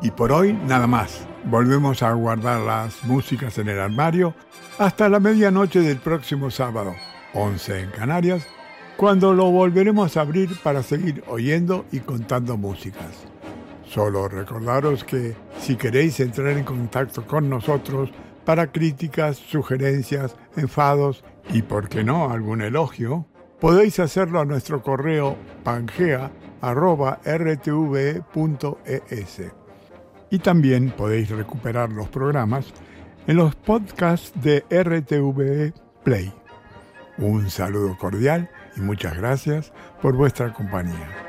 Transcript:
Y por hoy nada más. Volvemos a guardar las músicas en el armario hasta la medianoche del próximo sábado, 11 en Canarias, cuando lo volveremos a abrir para seguir oyendo y contando músicas. Solo recordaros que si queréis entrar en contacto con nosotros para críticas, sugerencias, enfados y, por qué no, algún elogio, podéis hacerlo a nuestro correo pangea@rtve.es. Y también podéis recuperar los programas en los podcasts de RTV Play. Un saludo cordial y muchas gracias por vuestra compañía.